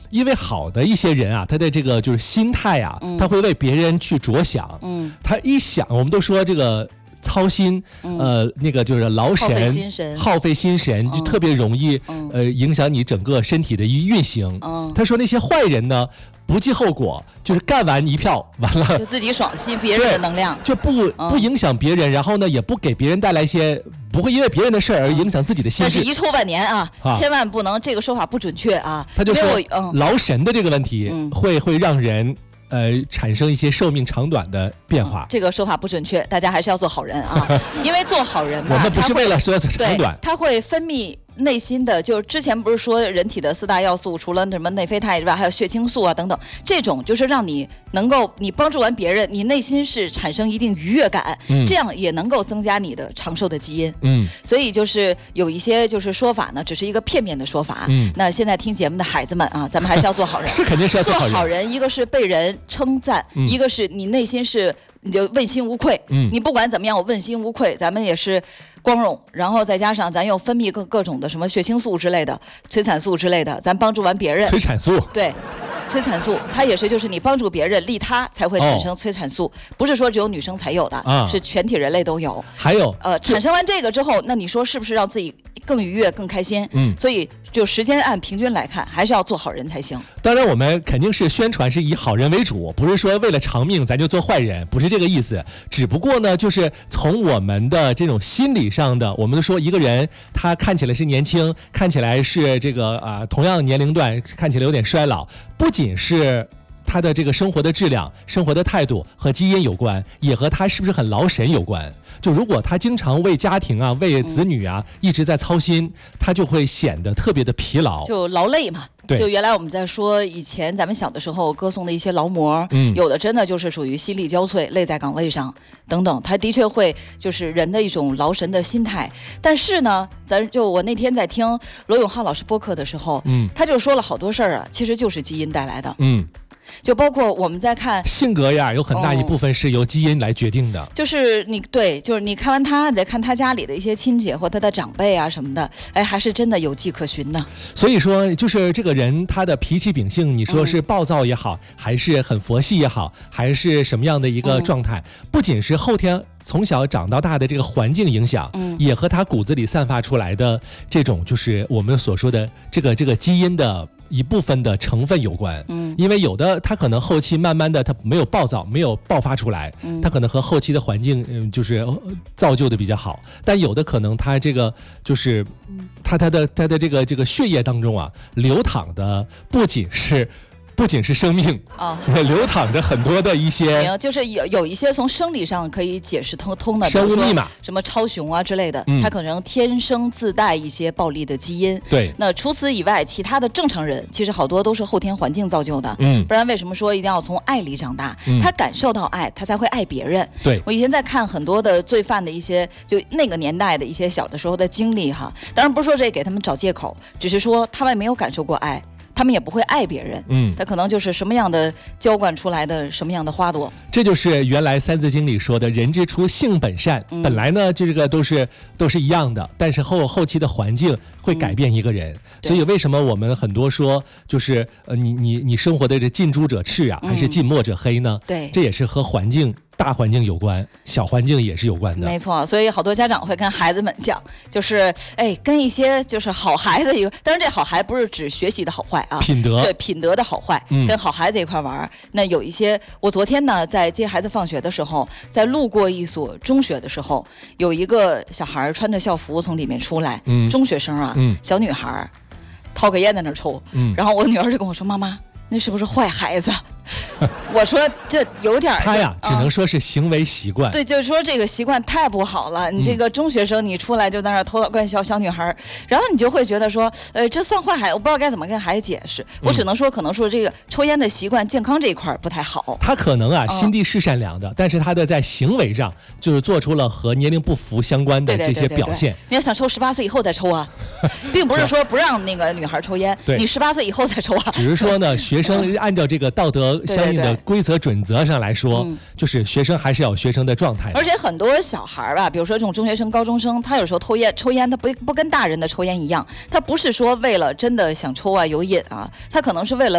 因为好的一些人啊，他的这个就是心态啊，他会为别人去着想，他一想，我们都说这个操心，那个就是劳神，耗费心神，就特别容易影响你整个身体的运行。他说那些坏人呢，不计后果，就是干完一票完了， 就自己爽，吸别人的能量， 就不影响别人，然后呢也不给别人带来一些，不会因为别人的事而影响自己的心智。 但是遗臭万年啊，千万不能，这个说法不准确啊。 他就说劳神的这个问题会让人产生一些寿命长短的变化。 这个说法不准确，大家还是要做好人啊，因为做好人嘛， 我们不是为了说长短， 它会分泌内心的，就是之前不是说人体的4大要素，除了什么内啡肽之外，还有血清素啊等等，这种就是让你能够你帮助完别人，你内心是产生一定愉悦感，这样也能够增加你的长寿的基因。所以就是有一些就是说法呢，只是一个片面的说法。那现在听节目的孩子们啊，咱们还是要做好人， 是肯定是要做好人。一个是被人称赞，一个是你内心是你就问心无愧。你不管怎么样，我问心无愧，咱们也是光荣，然后再加上咱又分泌各种的什么血清素之类的、催产素之类的，咱帮助完别人。 催产素， 对，催产素它也是，就是你帮助别人利他才会产生催产素，不是说只有女生才有的，是全体人类都有。 还有产生完这个之后，那你说是不是让自己更愉悦、更开心？所以就时间按平均来看，还是要做好人才行。 当然，我们肯定是宣传是以好人为主，不是说为了长命咱就做坏人，不是这个意思。只不过呢，就是从我们的这种心理上的，我们都说一个人他看起来是年轻，看起来是这个同样年龄段看起来有点衰老，不仅是他的这个生活的质量、生活的态度和基因有关，也和他是不是很劳神有关。就如果他经常为家庭啊、为子女啊一直在操心，他就会显得特别的疲劳， 就劳累嘛。就原来我们在说以前咱们小的时候歌颂的一些劳模，有的真的就是属于心力交瘁、累在岗位上等等，他的确会就是人的一种劳神的心态。但是呢，我那天在听罗永浩老师播客的时候，他就说了好多事儿啊，其实就是基因带来的。就包括我们在看性格呀，有很大一部分是由基因来决定的。 就是你看完他，你再看他家里的一些亲戚或他的长辈啊什么的，还是真的有迹可循呢。 所以说，就是这个人他的脾气秉性，你说是暴躁也好，还是很佛系也好，还是什么样的一个状态，不仅是后天从小长到大的这个环境影响，也和他骨子里散发出来的这种就是我们所说的这个基因的一部分的成分有关。因为有的他可能后期慢慢的他没有暴躁，没有爆发出来，他可能和后期的环境就是造就的比较好，但有的可能他这个就是他的这个血液当中啊流淌的不仅是生命也流淌着很多的一些， 就是有一些从生理上可以解释通的， 生物密码， 什么超雄啊之类的，它可能天生自带一些暴力的基因。 对， 那除此以外，其他的正常人其实好多都是后天环境造就的。不然为什么说一定要从爱里长大？他感受到爱，他才会爱别人。 对， 我以前在看很多的罪犯的一些，就那个年代的一些小的时候的经历哈，当然不是说这给他们找借口，只是说他们没有感受过爱。他们也不会爱别人，他可能就是什么样的浇灌出来的什么样的花朵。 这就是原来《三字经》里说的人之初性本善，本来呢这个都是一样的，但是后期的环境会改变一个人，所以为什么我们很多说就是你生活的这近朱者赤啊，还是近墨者黑呢？对，这也是和环境大环境有关，小环境也是有关的。 没错，所以好多家长会跟孩子们讲，就是跟一些就是好孩子当然这好孩不是指学习的好坏啊， 品德， 对品德的好坏，跟好孩子一块玩。那有一些，我昨天呢在接孩子放学的时候，在路过一所中学的时候，有一个小孩穿着校服从里面出来，中学生啊，小女孩掏个烟在那抽，然后我女儿就跟我说：“妈妈，那是不是坏孩子？”我说这有点， 他呀只能说是行为习惯。 对，就是说这个习惯太不好了。你这个中学生，你出来就在那偷关小女孩，然后你就会觉得说，这算坏孩子，我不知道该怎么跟孩子解释。我只能说，可能说这个抽烟的习惯、健康这一块不太好。 他可能心地是善良的，但是他的在行为上就是做出了和年龄不符相关的这些表现。 你要想抽，18岁以后再抽啊，并不是说不让那个女孩抽烟，你18岁以后再抽啊。 只是说呢，学生按照这个道德相应的规则准则上来说，就是学生还是要有学生的状态。 而且很多小孩吧，比如说这种中学生、高中生，他有时候抽烟，他不跟大人的抽烟一样，他不是说为了真的想抽啊有瘾啊，他可能是为了